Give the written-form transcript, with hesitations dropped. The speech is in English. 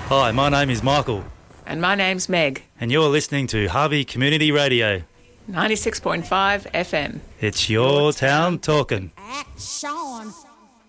Hi, my name is Michael. And my name's Meg. And you're listening to Harvey Community Radio. 96.5 FM. It's your town talking. Sean.